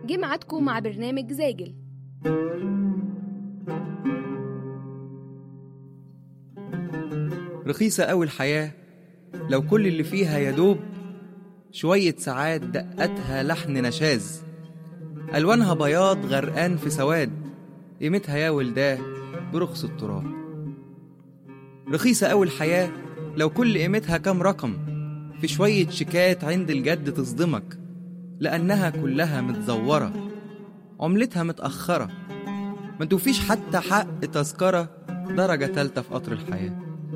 جه ميعادكم مع برنامج زاجل. رخيصة أوي الحياة لو كل اللي فيها يدوب شوية ساعات دقتها لحن نشاز، ألوانها بياض غرقان في سواد، قيمتها يا ولداه برخص التراب. رخيصة أوي الحياة لو كل قيمتها كام رقم في شوية شيكات عند الجد تصدمك، لأنها كلها متزورة، عملتها متأخرة، ما توفيش حتى حق تذكرة درجة تالتة في قطر الحياة.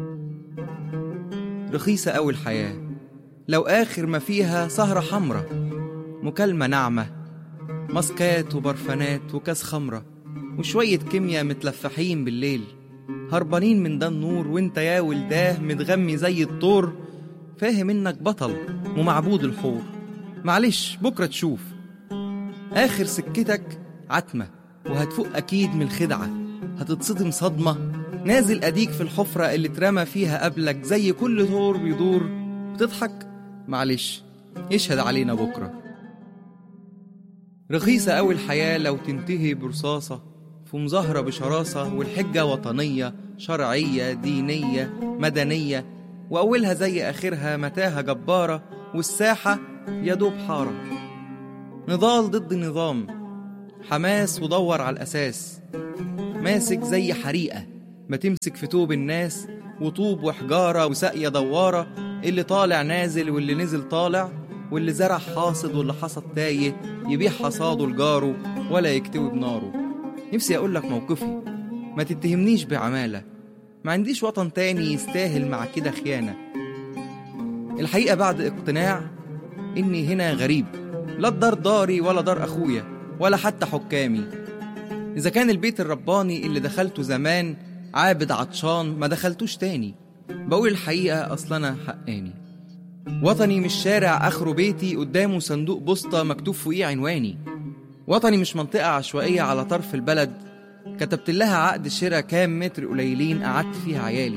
رخيصة أوي الحياة لو آخر ما فيها سهرة حمرة، مكالمة ناعمة، ماسكات وبرفانات وكاس خمرة وشوية كيمياء متلفحين بالليل، هربانين من ده النور وانت يا ولداه متغمي زي الطور، فاهم انك بطل ومعبود الحور. معلش بكرة تشوف آخر سكتك عتمة، وهتفوق أكيد من الخدعة، هتتصدم صدمة، نازل أديك في الحفرة اللي اترمى فيها قبلك زي كل دور بيدور، بتضحك معلش يشهد علينا بكرة. رخيصة أوي الحياة لو تنتهي برصاصة في مظاهرة بشراسة، والحجة وطنية شرعية دينية مدنية، وأولها زي آخرها متاهة جبارة، والساحة يدوب حارة، نضال ضد نظام، حماس ودور على الأساس، ماسك زي حريقة ما تمسك في توب الناس، وطوب وحجارة وساقية دوارة، اللي طالع نازل واللي نزل طالع، واللي زرع حاصد واللي حصد تايه، يبيع حصاده لجاره ولا يكتوي بناره. نفسي أقولك موقفي ما تتهمنيش بعمالة، ما عنديش وطن تاني يستاهل مع كده خيانة. الحقيقة بعد اقتناع إني هنا غريب، لا الدار داري ولا دار أخويا ولا حتى حكامي. إذا كان البيت الرباني اللي دخلته زمان عابد عطشان ما دخلتوش تاني، بقول الحقيقة أصلا أنا حقاني. وطني مش شارع آخره بيتي قدامه صندوق بوسطة مكتوب فوقيه عنواني، وطني مش منطقة عشوائية على طرف البلد كتبت لها عقد شراء كام متر قليلين قعدت فيها عيالي.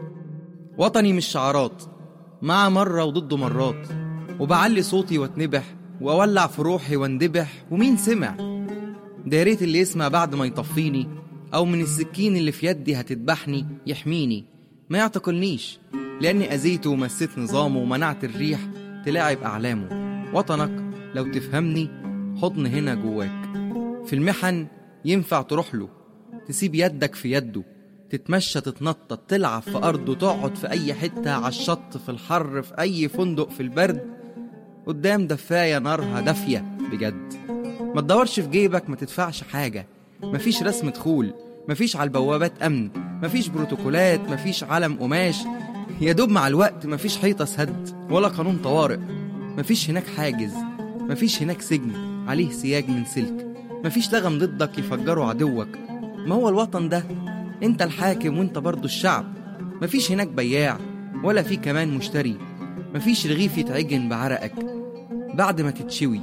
وطني مش شعارات مع مرة وضده مرات، وبعلي صوتي واتنبح وأولع في روحي واندبح، ومين سمع؟ ده يا ريت اللي يسمع بعد ما يطفيني، أو من السكين اللي في يدي هتذبحني يحميني، ما يعتقلنيش لأني أذيته ومسيت نظامه ومنعت الريح تلاعب أعلامه. وطنك لو تفهمني حضن هنا جواك، في المحن ينفع تروح له، تسيب يدك في يده، تتمشى تتنطط تلعب في أرضه، تقعد في أي حتة على الشط في الحر في أي فندق في البرد، قدام دفاية نارها دافية بجد. ما تدورش في جيبك، ما تدفعش حاجة، مفيش رسم دخول، مفيش على البوابات أمن، مفيش بروتوكولات، مفيش علم قماش، يدوب مع الوقت مفيش حيطة سد ولا قانون طوارئ، مفيش هناك حاجز، مفيش هناك سجن عليه سياج من سلك، مفيش لغم ضدك يفجروا عدوك. ما هو الوطن ده انت الحاكم وانت برضو الشعب، مفيش هناك بياع ولا في كمان مشتري، مفيش رغيف يتعجن بعرقك بعد ما تتشوي.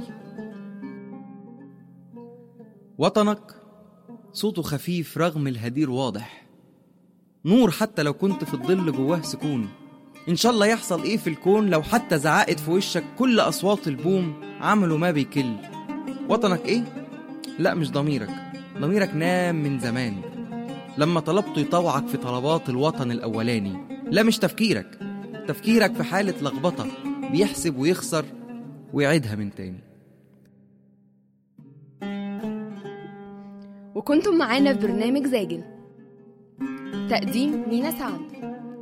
وطنك صوته خفيف رغم الهدير واضح، نور حتى لو كنت في الظل جواه سكون. إن شاء الله يحصل إيه في الكون لو حتى زعقت في وشك كل أصوات البوم عملوا ما بيكل. وطنك إيه؟ لا مش ضميرك، ضميرك نام من زمان لما طلبته يطوعك في طلبات الوطن الأولاني. لا مش تفكيرك، تفكيرك في حالة لخبطة بيحسب ويخسر ويعيدها من تاني. وكنتم معانا في برنامج زاجل، تقديم مينا سعد.